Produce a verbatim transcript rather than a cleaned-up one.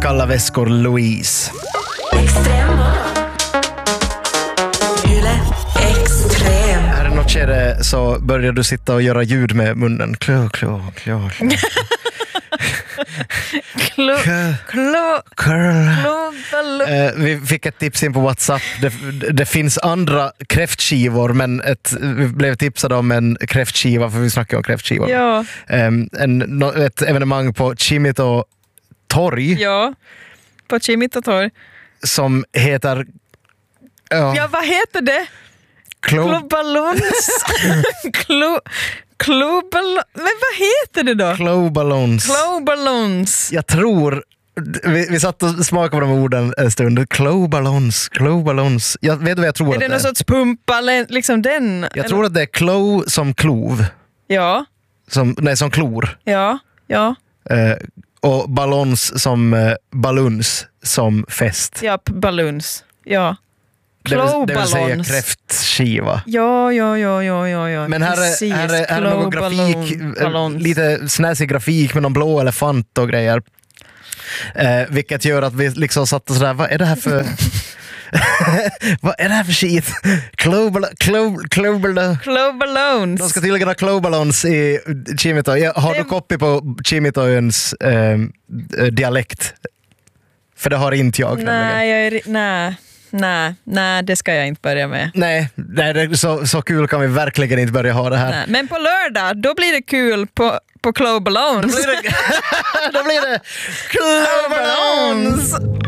Kalla väskor Louise. Extrema. Yle Extrem. Här i något skede så börjar du sitta och göra ljud med munnen. Klå, klå, klå, klå. Klo, klo, klo, eh, vi fick ett tips in på WhatsApp. Det, det finns andra kräftskivor, men ett, vi blev tipsade om en kräftskiva, för vi snackar om kräftskivor. Ja. Um, en, ett evenemang på Chimito torg. Ja, på Chimito torg. Som heter... Ja, Ja, vad heter det? Klo... Klobalons. Klo... Klobal... Men vad heter det då? Klobalons. Klobalons. Jag tror... Vi, vi satt och smakade på de orden en stund. Klobalons, klobalons. Jag vet vad jag tror Är att det det någon sorts pumpa, eller liksom den? Jag eller? tror att det är klo som klov. Ja, Som, nej, som klor. ja, ja. Eh, och ballons som eh, baluns som fest. Ja, p- balloons. Ja. Det vill, det vill säga Klobalons. kräftskiva. Ja, ja, ja, ja, ja, ja. Men här är, Precis. här är, här är någon grafik, Klobalons. eh, lite snäsig grafik med någon blå elefant och grejer. Eh, vilket gör att vi liksom satt och sådär, vad är det här för... vad är det här för shit? Global, global, global. Klobalons. De ska tydligen ha klobalons i Chimito. Ja, har Det- du kopi på Chimitoöns eh, dialekt? För det har inte jag. nämligen. Nej, jag är... ri- Nej. Nej, nej, det ska jag inte börja med. Nej, nej det, så, så kul kan vi verkligen inte börja ha det här. Nej. Men på lördag, då blir det kul på, på Klobalons. Då blir det, då blir det klobalons!